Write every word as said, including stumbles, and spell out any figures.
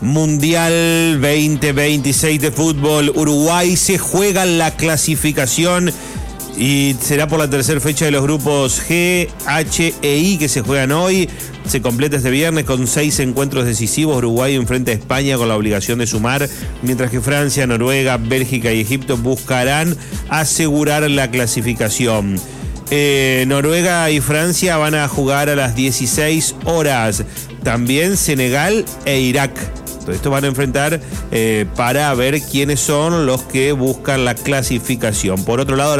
Mundial veinte veintiséis de fútbol. Uruguay se juega la clasificación y será por la tercera fecha de los grupos G, H e I que se juegan hoy. Se completa este viernes con seis encuentros decisivos. Uruguay enfrenta a España con la obligación de sumar, mientras que Francia, Noruega, Bélgica y Egipto buscarán asegurar la clasificación. Eh, Noruega y Francia van a jugar a las dieciséis horas. También Senegal e Irak. Todo esto van a enfrentar eh, para ver quiénes son los que buscan la clasificación. Por otro lado,